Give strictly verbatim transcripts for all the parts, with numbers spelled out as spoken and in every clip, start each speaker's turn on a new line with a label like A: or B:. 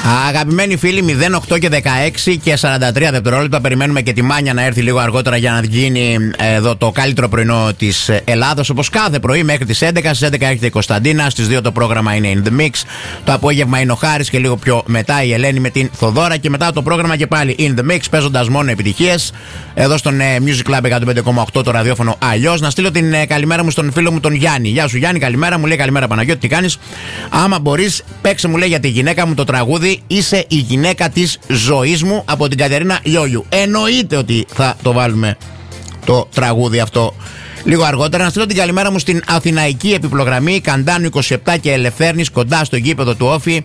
A: Αγαπημένοι φίλοι, μηδέν οκτώ και δεκαέξι και σαράντα τρία δευτερόλεπτα. Περιμένουμε και τη Μάνια να έρθει λίγο αργότερα για να γίνει εδώ το καλύτερο πρωινό της Ελλάδας. Όπως κάθε πρωί μέχρι τις έντεκα. Στις έντεκα έρχεται η Κωνσταντίνα. Στις δύο το πρόγραμμα είναι In The Mix. Το απόγευμα είναι ο Χάρης και λίγο πιο μετά η Ελένη με την Θοδώρα. Και μετά το πρόγραμμα και πάλι In The Mix, παίζοντας μόνο επιτυχίες. Εδώ στον Music Club εκατόν πέντε κόμμα οκτώ το ραδιόφωνο αλλιώς. Να στείλω την καλημέρα μου στον φίλο μου τον Γιάννη. Γεια σου Γιάννη, καλημέρα. Μου λέει καλημέρα Παναγιώτη, τι κάνεις? Άμα μπορείς, παίξε μου λέει για τη γυναίκα μου το τραγούδι Είσαι η γυναίκα της ζωής μου από την Κατερίνα Λιόλιου. Εννοείται ότι θα το βάλουμε το τραγούδι αυτό λίγο αργότερα. Να στείλω την καλημέρα μου στην Αθηναϊκή επιπλογραμμή Καντάνου είκοσι επτά και Ελευθέρνης, κοντά στο γήπεδο του Όφη.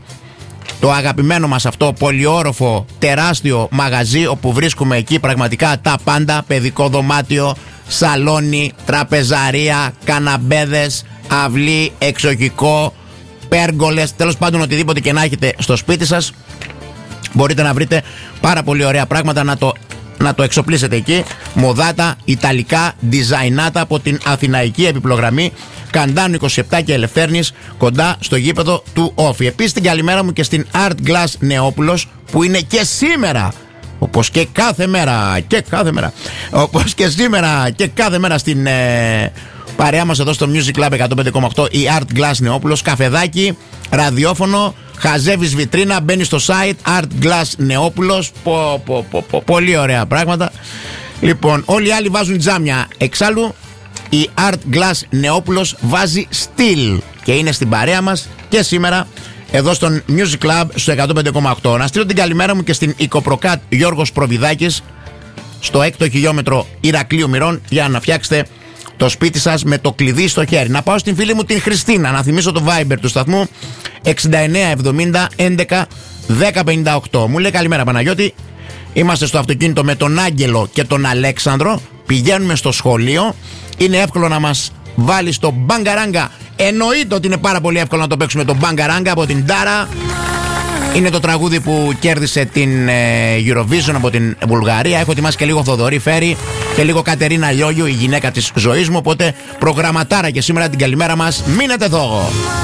A: Το αγαπημένο μας αυτό πολυόροφο τεράστιο μαγαζί, όπου βρίσκουμε εκεί πραγματικά τα πάντα. Παιδικό δωμάτιο, σαλόνι, τραπεζαρία, καναμπέδες, αυλή, εξοχικό, πέργολες, τέλος πάντων οτιδήποτε και να έχετε στο σπίτι σας, μπορείτε να βρείτε πάρα πολύ ωραία πράγματα να το, να το εξοπλίσετε εκεί. Μοδάτα, ιταλικά, διζαϊνάτα από την Αθηναϊκή επιπλογραμμή Καντάνου είκοσι επτά και Ελευθέρνης, κοντά στο γήπεδο του Όφη. Επίσης την καλημέρα μου και στην Art Glass Νεόπουλος, που είναι και σήμερα, όπως και κάθε μέρα και κάθε μέρα όπως και σήμερα και κάθε μέρα στην ε, παρέα μας εδώ στο Music Club εκατόν πέντε κόμμα οκτώ, η Art Glass Νεόπουλος. Καφεδάκι, ραδιόφωνο, χαζεύεις βιτρίνα, μπαίνεις στο site Art Glass Νεόπουλος. Πο, πο, πο, πο, πολύ ωραία πράγματα. Λοιπόν, όλοι οι άλλοι βάζουν τζάμια. Εξάλλου η Art Glass Νεόπουλος βάζει στυλ και είναι στην παρέα μας και σήμερα εδώ στον Music Club στο εκατόν πέντε κόμμα οκτώ. Να στείλω την καλημέρα μου και στην Οικοπροκάτ Γιώργος Προβιδάκης, στο έκτο χιλιόμετρο Ηρακλείου Μυρών, για να φτιάξετε το σπίτι σας με το κλειδί στο χέρι. Να πάω στην φίλη μου την Χριστίνα, να θυμίσω το Viber του σταθμού εξήντα εννέα εβδομήντα έντεκα δέκα πενήντα οκτώ. Μου λέει καλημέρα Παναγιώτη, είμαστε στο αυτοκίνητο με τον Άγγελο και τον Αλέξανδρο, πηγαίνουμε στο σχολείο, είναι εύκολο να μας βάλεις το Μπαγκαράγκα. Εννοείται ότι είναι πάρα πολύ εύκολο να το παίξουμε το Μπαγκαράγκα από την Ντάρα. Είναι το τραγούδι που κέρδισε την ε, Eurovision από την Βουλγαρία. Έχω ετοιμάσει και λίγο Θοδωρή Φέρη και λίγο Κατερίνα Λιόλιου, η γυναίκα της ζωής μου. Οπότε προγραμματάρα και σήμερα την καλημέρα μας. Μείνετε εδώ.